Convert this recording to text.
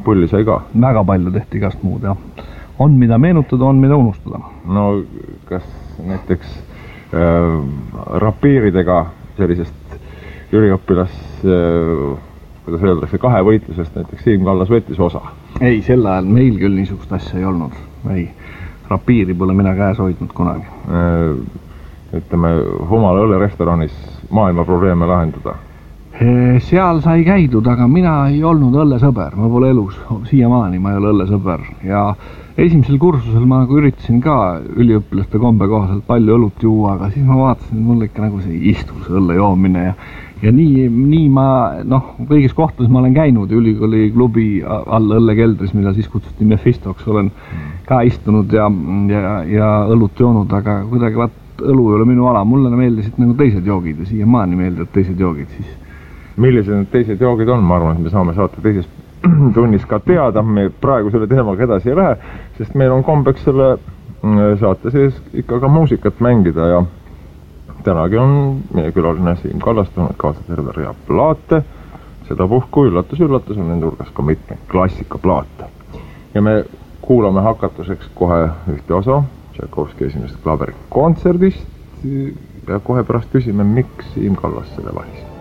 pulli sai ka? Väga palju tehti igast muud, jah. On mida meenutada, on mida unustada. No kas näiteks rapiiridega sellisest üliõpilas, kuidas öeldakse, kahevõitlusest näiteks Siim Kallas võttis osa? Ei, sel ajal meil küll niisugust asja ei olnud. Ei, rapiiri pole mina käes hoidnud kunagi. Ütleme, Humala õllerestoranis maailma probleeme lahendada? Seal sai käidud, aga mina ei olnud õllesõber. Ma pole elus, siiamaani ma ei ole õllesõber. Ja esimesel kursusel ma üritasin ka üliõpilaste kombe kohaselt palju õlut juua, aga siis ma vaatasin, et mulle ikka nagu see istus õlle joomine ja nii ma, kõigis kohtades ma olen käinud ülikooli klubi all õllekeldris, mida siis kutsuti Mephistoks, olen ka istunud ja õlut joonud, aga kuidagi õlu ei ole minu ala, mulle meeldisid nagu teised joogid ja siiamaani meeldivad teised joogid siis. Millised need teised joogid on? Ma arvan, et me saame saate teises tunnis ka teada, me praegu selle teemaga edasi ei lähe, sest meil on kombeks selle saate sees ikka ka muusikat mängida ja tänagi on meie külaline Siim Kallas toonud kaasa terve rea plaate, sedapuhku üllatus on nende hulgas ka mitmeid klassikaplaate. Ja me kuulame hakatuseks kohe ühte osa Tšaikovski esimesest klaverikontserdist ja kohe pärast küsime, miks Siim Kallas selle valis.